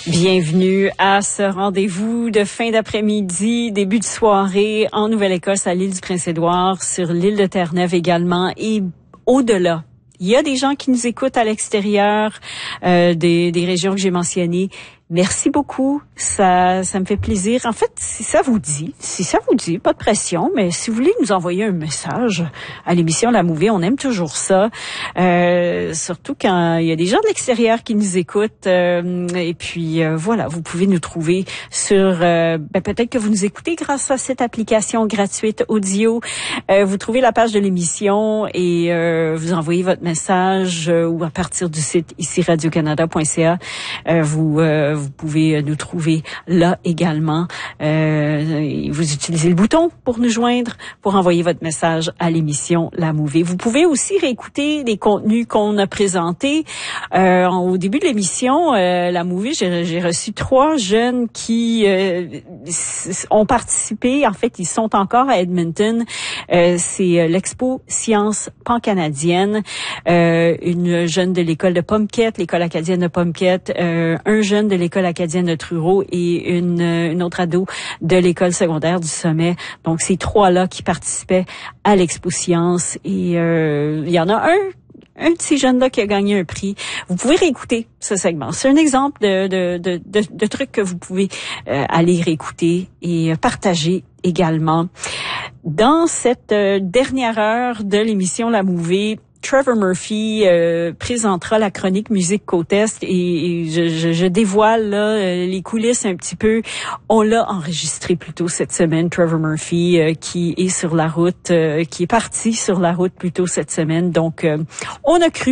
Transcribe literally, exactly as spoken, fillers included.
Bienvenue à ce rendez-vous de fin d'après-midi, début de soirée en Nouvelle-Écosse, à l'île du Prince-Édouard, sur l'île de Terre-Neuve également et au-delà. Il y a des gens qui nous écoutent à l'extérieur euh, des, des régions que j'ai mentionnées. Merci beaucoup, ça ça me fait plaisir. En fait, si ça vous dit, si ça vous dit, pas de pression, mais si vous voulez nous envoyer un message à l'émission La Mouvée, on aime toujours ça. Euh, surtout quand il y a des gens de l'extérieur qui nous écoutent. Euh, et puis euh, voilà, vous pouvez nous trouver sur, euh, ben, peut-être que vous nous écoutez grâce à cette application gratuite audio. Euh, vous trouvez la page de l'émission et euh, vous envoyez votre message euh, ou à partir du site ici radio canada point c a. Euh, vous euh, Vous pouvez nous trouver là également. Euh, vous utilisez le bouton pour nous joindre, pour envoyer votre message à l'émission La Mouvée. Vous pouvez aussi réécouter les contenus qu'on a présentés. Euh, au début de l'émission, euh, La Mouvée, j'ai, j'ai reçu trois jeunes qui euh, ont participé. En fait, ils sont encore à Edmonton. Euh, c'est l'Expo Sciences Pan-Canadienne. Euh, une jeune de l'école de Pomquet, l'école acadienne de Pomquet, euh, un jeune de l'école acadienne de Truro et une, une autre ado de l'école secondaire du Sommet. Donc, ces trois-là qui participaient à l'Expo Sciences. Et euh, il y en a un un de ces jeunes-là qui a gagné un prix. Vous pouvez réécouter ce segment. C'est un exemple de, de, de, de, de trucs que vous pouvez euh, aller réécouter et partager également. Dans cette euh, dernière heure de l'émission La Mouvée, Trevor Murphy euh, présentera la chronique Musique Côte-Est et, et je, je, je dévoile là euh, les coulisses un petit peu. On l'a enregistré plus tôt cette semaine, Trevor Murphy, euh, qui est sur la route, euh, qui est parti sur la route plus tôt cette semaine. Donc, euh, on a cru